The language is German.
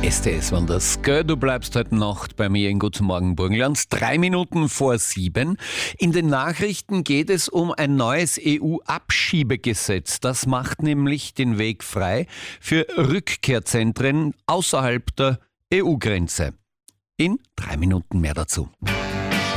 STS war das. Gell, du bleibst heute Nacht bei mir in Guten Morgen Burgenland. 3 Minuten vor 7. In den Nachrichten geht es um ein neues EU-Abschiebegesetz. Das macht nämlich den Weg frei für Rückkehrzentren außerhalb der EU-Grenze. In 3 Minuten mehr dazu.